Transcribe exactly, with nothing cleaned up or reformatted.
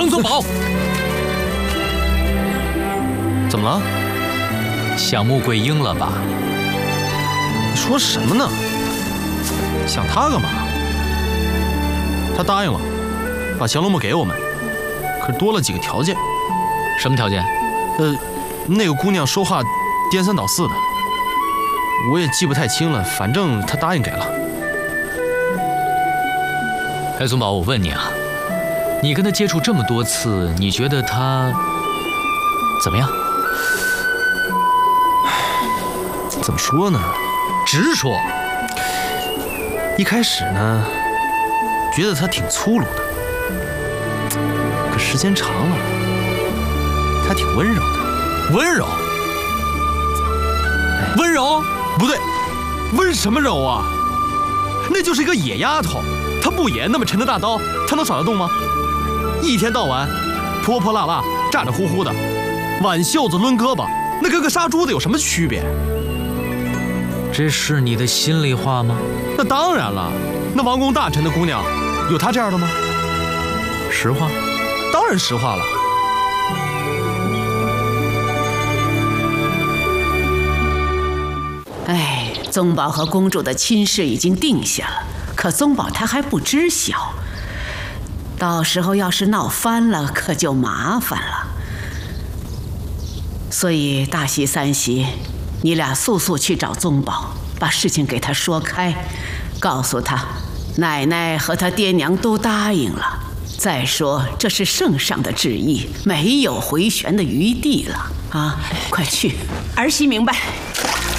杨宗保， 怎么了？ 想穆桂英了吧？ 你说什么呢？想他干嘛？他答应了，把降龙木给我们，可是多了几个条件。 什么条件？ 呃，那个姑娘说话颠三倒四的，我也记不太清了，反正她答应给了。 哎，宗保，我问你啊，你跟她接触这么多次，你觉得她怎么样？ 怎么说呢？ 直说。 一开始呢，觉得她挺粗鲁的，可时间长了，她挺温柔的。 温柔？温柔？ 不对，温什么柔啊？那就是一个野丫头，她不野，那么沉的大刀，她能耍得动吗？一天到晚泼泼辣辣，咋咋呼呼的，挽袖子抡胳膊，那跟个杀猪的有什么区别？ 这是你的心里话吗？ 那当然了，那王公大臣的姑娘，有她这样的吗？ 实话？ 当然实话了。 哎，宗保和公主的亲事已经定下了，可宗保他还不知晓，到时候要是闹翻了，可就麻烦了。所以大喜三喜，你俩速速去找宗保，把事情给他说开，告诉他，奶奶和他爹娘都答应了。再说，这是圣上的旨意，没有回旋的余地了啊！快去， 儿媳明白。